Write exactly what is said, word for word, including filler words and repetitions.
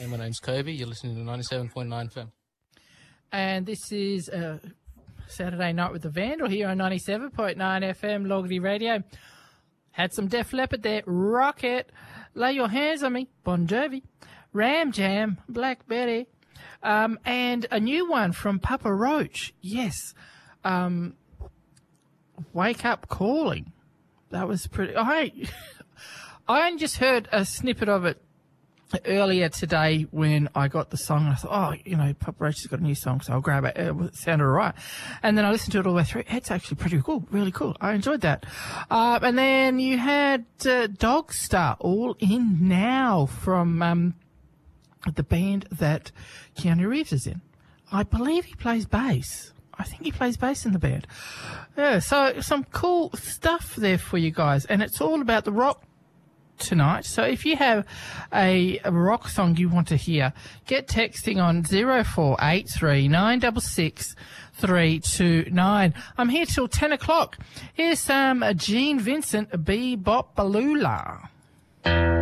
Hey, my name's Kobe. You're listening to ninety-seven point nine F M. And this is uh, Saturday Night with the Vandal here on ninety-seven point nine F M, Logarty Radio. Had some Def Leppard there. Rocket. Lay Your Hands on Me. Bon Jovi. Ram Jam. Black Betty. Um, and a new one from Papa Roach. Yes. Um, Wake Up Calling. That was pretty... I, I only just heard a snippet of it earlier today when I got the song. I thought, oh, you know, Papa Roach has got a new song, so I'll grab it. It sounded all right. And then I listened to it all the way through. It's actually pretty cool, really cool. I enjoyed that. Uh, and then you had uh, Dogstar, All In Now, from um, the band that Keanu Reeves is in. I believe he plays bass. I think he plays bass in the band. Yeah, so some cool stuff there for you guys. And it's all about the rock tonight. So if you have a, a rock song you want to hear, get texting on zero four eight three nine six six three two nine. I'm here till ten o'clock. Here's some um, Gene Vincent, Bebop Balula.